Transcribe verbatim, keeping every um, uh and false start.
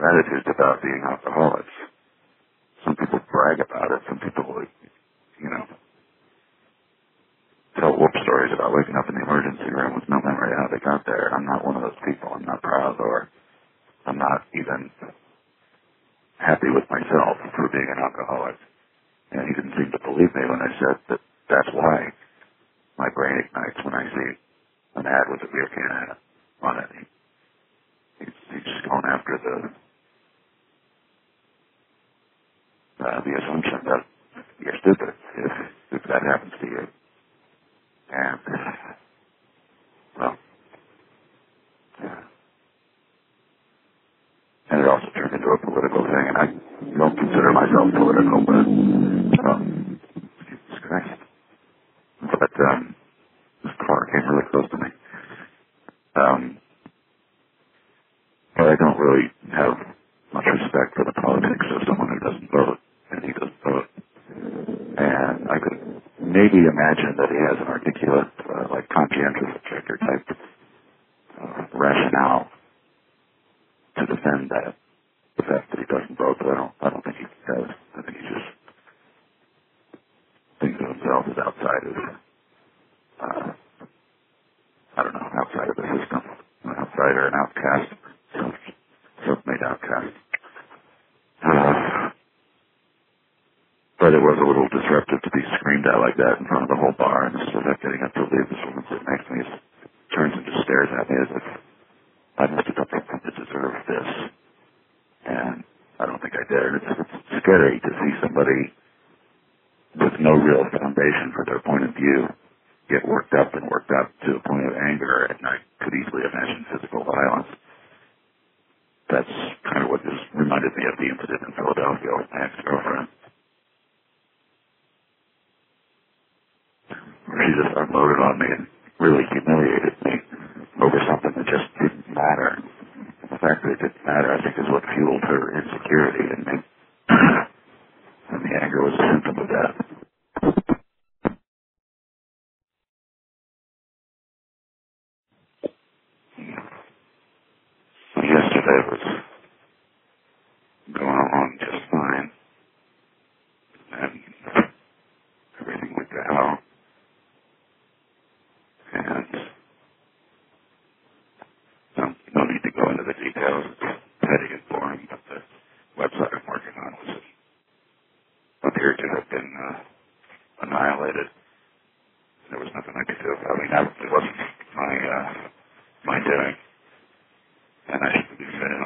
attitudes about being alcoholics. Some people brag about it. Some people, you know, tell whoop stories about waking up in the emergency room with no memory of how they got there. I'm not one of those people. I'm not proud, or I'm not even happy with myself for being an alcoholic. And he didn't seem to believe me when I said that that's why my brain ignites when I see an ad with a beer can on it. He, he's, he's just going after the uh, the assumption that you're stupid if, if that happens to you. And, well, yeah. And it also turned into a political thing, and I don't consider myself political, but, um, Jesus Christ. But, um, this car came really close to me. Um, but I don't really have much respect for the politics of someone who doesn't vote, and he doesn't vote. And I could maybe imagine that he has an articulate, uh, like conscientious objector type uh, rationale to defend that, the fact that he doesn't vote, but I don't, I don't think he does. I think he just thinks of himself as outside of, uh, I don't know, outside of the system, an outsider, an outcast, self, self-made outcast. Uh, but it was a little disruptive to be screamed at like that in front of the whole bar, and just without getting up to leave, this woman sitting next to me turns and just stares at me as if I must have done something to deserve this. And I don't think I did. It's, it's scary to see somebody with no real foundation for their point of view get worked up and worked up to a point of anger, and I could easily imagine physical violence. That's kind of what this reminded me of the incident in Philadelphia with my ex-girlfriend, where she just unloaded on me and really humiliated me over something that just didn't matter. And the fact that it didn't matter, I think, is what fueled her insecurity in me. And the anger was a symptom of that. So yesterday was going along just fine, and everything went to hell. And no, no need to go into the details. It's petty and boring, but the website I'm working on was appeared to have been uh, annihilated. There was nothing I could do. I mean, I, it wasn't my uh, my doing, and I shouldn't be saying